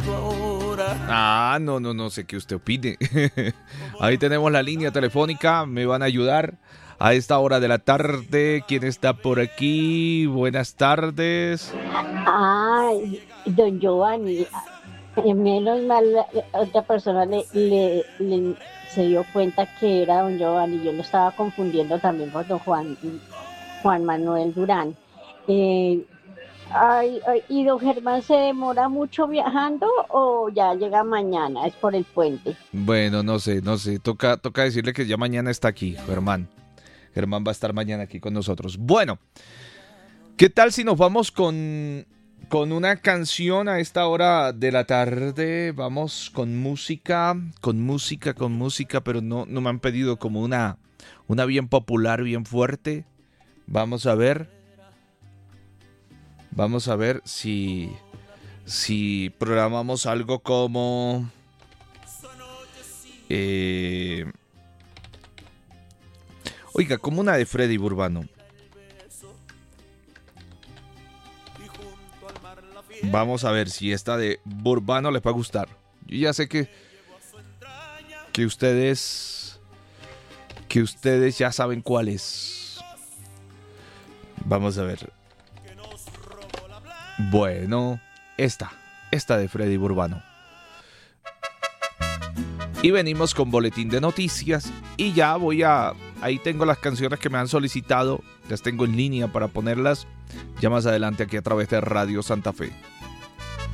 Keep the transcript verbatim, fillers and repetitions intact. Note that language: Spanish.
Ah, no, no, no sé qué usted opine. Ahí tenemos la línea telefónica, me van a ayudar a esta hora de la tarde. ¿Quién está por aquí? Buenas tardes. Ay, don Giovanni, eh, menos mal la- otra persona le, le- le- se dio cuenta que era don Giovanni. Yo lo estaba confundiendo también con don Juan, Juan Manuel Durán. Eh, ay, ay, ¿y don Germán se demora mucho viajando o ya llega mañana? Es por el puente. Bueno, no sé, no sé. Toca, toca decirle que ya mañana está aquí, Germán. Germán va a estar mañana aquí con nosotros. Bueno, ¿qué tal si nos vamos con, con una canción a esta hora de la tarde? Vamos con música, con música, con música, pero no, no me han pedido como una, una bien popular, bien fuerte. Vamos a ver, vamos a ver si, si programamos algo como... Eh, oiga, como una de Freddy Burbano. Vamos a ver si esta de Burbano les va a gustar. Yo ya sé que que ustedes que ustedes ya saben cuál es. Vamos a ver. Bueno, esta, esta de Freddy Burbano. Y venimos con boletín de noticias y ya voy a... Ahí tengo las canciones que me han solicitado, las tengo en línea para ponerlas ya más adelante aquí a través de Radio Santa Fe.